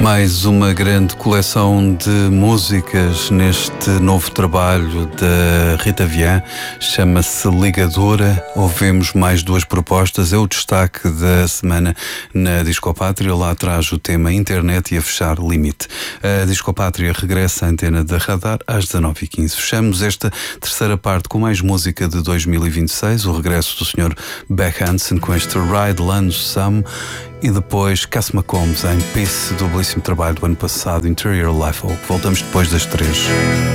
Mais uma grande coleção de músicas neste novo trabalho da Rita Vian, chama-se Ligadora. Ouvemos mais duas propostas, é o destaque da semana na Discopátria. Lá atrás o tema Internet e a fechar Limite. A Discopátria regressa à antena da Radar às 19h15. Fechamos esta terceira parte com mais música de 2026, o regresso do Sr. Beck Hansen com este Ride Lunge Some. E depois Cass McCombs em Peace, do belíssimo trabalho do ano passado, Interior Life Hope. Voltamos depois das 3.